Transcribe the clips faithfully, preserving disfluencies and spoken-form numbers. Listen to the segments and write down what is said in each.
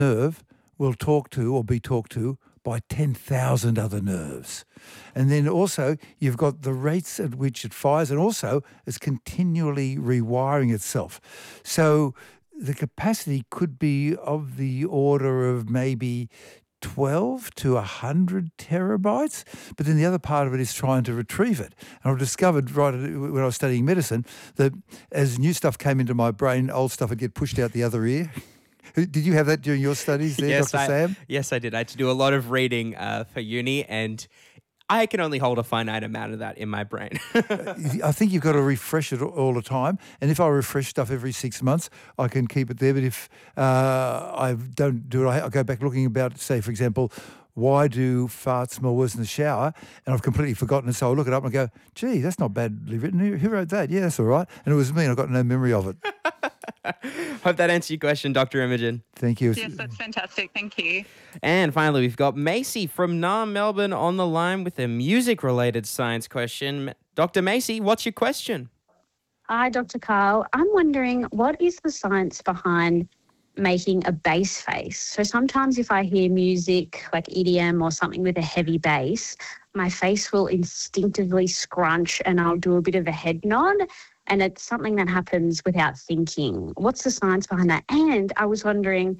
nerve will talk to or be talked to by ten thousand other nerves. And then also, you've got the rates at which it fires, and also it's continually rewiring itself. So the capacity could be of the order of maybe twelve to one hundred terabytes, but then the other part of it is trying to retrieve it. And I've discovered right when I was studying medicine that as new stuff came into my brain, old stuff would get pushed out the other ear. Did you have that during your studies there, yes, Doctor I, Sam? Yes, I did. I had to do a lot of reading uh, for uni, and I can only hold a finite amount of that in my brain. I think you've got to refresh it all the time. And if I refresh stuff every six months, I can keep it there. But if uh, I don't do it, I go back looking about, say, for example, why do farts smell worse in the shower? And I've completely forgotten it. So I look it up and I go, gee, that's not badly written. Who who wrote that? Yeah, that's all right. And it was me, and I've got no memory of it. Hope that answers your question, Doctor Imogen. Thank you. Yes, that's fantastic. Thank you. And finally, we've got Macy from Naarm, Melbourne on the line with a music-related science question. Doctor Macy, what's your question? Hi, Doctor Carl. I'm wondering, what is the science behind making a bass face? So sometimes if I hear music like E D M or something with a heavy bass, my face will instinctively scrunch and I'll do a bit of a head nod. And it's something that happens without thinking. What's the science behind that? And I was wondering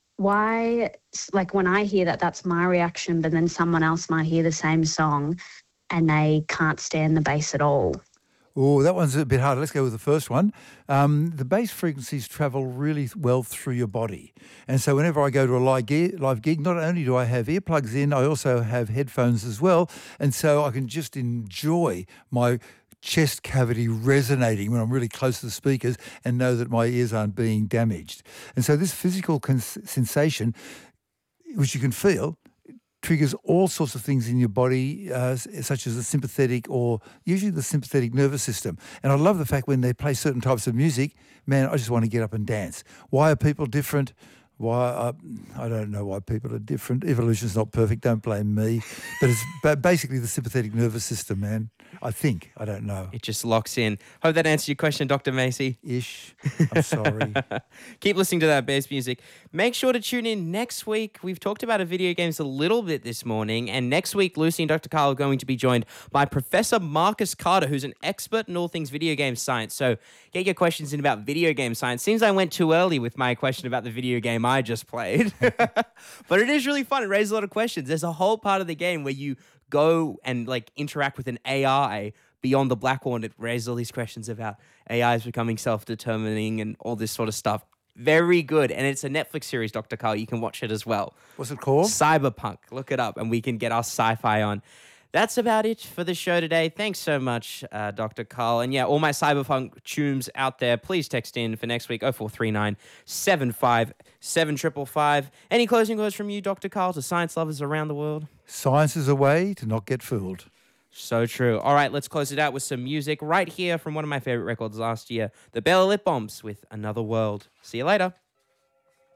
why, like when I hear that, that's my reaction, but then someone else might hear the same song and they can't stand the bass at all. Oh, that one's a bit harder. Let's go with the first one. Um, the bass frequencies travel really well through your body. And so whenever I go to a live gig, live gig, not only do I have earplugs in, I also have headphones as well. And so I can just enjoy my chest cavity resonating when I'm really close to the speakers and know that my ears aren't being damaged. And so this physical cons- sensation, which you can feel, triggers all sorts of things in your body, uh, such as the sympathetic or usually the sympathetic nervous system. And I love the fact when they play certain types of music, man, I just want to get up and dance. Why are people different? Why uh, I don't know why people are different. Evolution's not perfect. Don't blame me. But it's ba- basically the sympathetic nervous system, man. I think. I don't know. It just locks in. Hope that answers your question, Doctor Macy. Ish. I'm sorry. Keep listening to that bass music. Make sure to tune in next week. We've talked about a video games a little bit this morning, and next week, Lucy and Doctor Carl are going to be joined by Professor Marcus Carter, who's an expert in all things video game science. So get your questions in about video game science. Seems I went too early with my question about the video game I just played. But it is really fun. It raises a lot of questions. There's a whole part of the game where you go and like interact with an A I beyond the black wall, and it raises all these questions about A Is becoming self-determining and all this sort of stuff. Very good. And it's a Netflix series, Doctor Carl. You can watch it as well. What's it called? Cyberpunk. Look it up and we can get our sci-fi on. That's about it for the show today. Thanks so much, uh, Doctor Carl. And yeah, all my Cyberpunk tunes out there, please text in for next week, oh four three nine, seven five seven five five five. Any closing words from you, Doctor Carl, to science lovers around the world? Science is a way to not get fooled. So true. All right, let's close it out with some music right here from one of my favorite records last year, the Bella Lip Bombs with Another World. See you later.